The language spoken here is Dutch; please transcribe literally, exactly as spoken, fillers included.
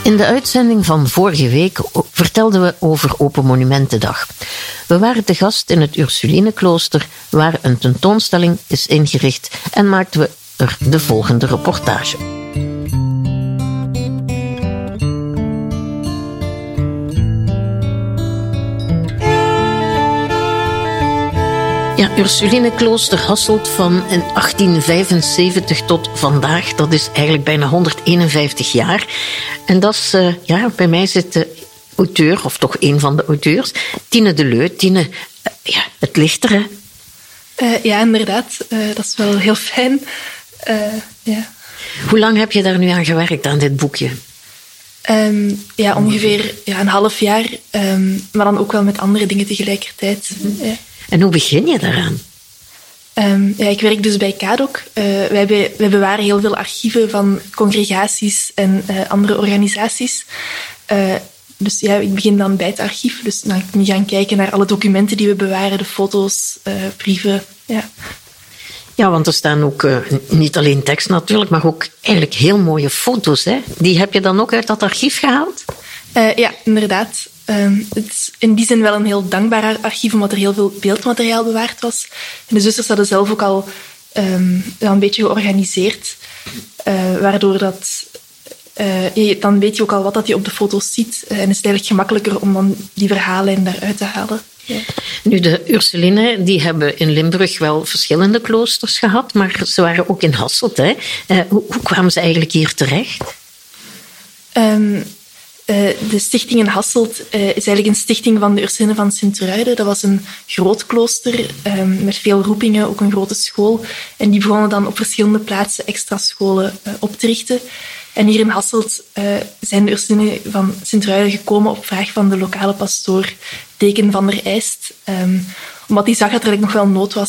In de uitzending van vorige week vertelden we over Open Monumentendag. We waren te gast in het Ursulineklooster, waar een tentoonstelling is ingericht, en maakten we er de volgende reportage. Ja, Ursulineklooster Hasselt van in achttien vijfenzeventig tot vandaag. Dat is eigenlijk bijna honderdeenenvijftig jaar. En dat is, uh, ja, bij mij zit de auteur, of toch een van de auteurs, Tine Deleu. Tine, uh, ja, het ligt er, hè? Uh, ja, inderdaad. Uh, dat is wel heel fijn. Uh, ja. Hoe lang heb je daar nu aan gewerkt, aan dit boekje? Um, ja, ongeveer ja, een half jaar. Um, maar dan ook wel met andere dingen tegelijkertijd. Mm-hmm. Ja. En hoe begin je daaraan? Um, ja, ik werk dus bij KADOK. Uh, wij, be- wij bewaren heel veel archieven van congregaties en uh, andere organisaties. Uh, dus ja, ik begin dan bij het archief. Dus dan kan je gaan kijken naar alle documenten die we bewaren, de foto's, uh, brieven. Ja. Ja, want er staan ook uh, niet alleen tekst natuurlijk, maar ook eigenlijk heel mooie foto's, hè? Die heb je dan ook uit dat archief gehaald? Uh, ja, inderdaad. Um, het is in die zin wel een heel dankbaar archief, omdat er heel veel beeldmateriaal bewaard was. En de zusters hadden zelf ook al um, een beetje georganiseerd, uh, waardoor dat... Uh, je, dan weet je ook al wat dat je op de foto's ziet. Uh, en is het eigenlijk gemakkelijker om dan die verhalen daaruit te halen. Ja. Nu, de Ursulinen die hebben in Limburg wel verschillende kloosters gehad, maar ze waren ook in Hasselt, hè? Uh, hoe, hoe kwamen ze eigenlijk hier terecht? Um, Uh, de stichting in Hasselt uh, is eigenlijk een stichting van de Ursulinen van Sint-Truiden. Dat was een groot klooster um, met veel roepingen, ook een grote school. En die begonnen dan op verschillende plaatsen extra scholen uh, op te richten. En hier in Hasselt uh, zijn de Ursulinen van Sint-Truiden gekomen op vraag van de lokale pastoor Deken van der Eijst. Um, omdat hij zag dat er eigenlijk nog wel nood was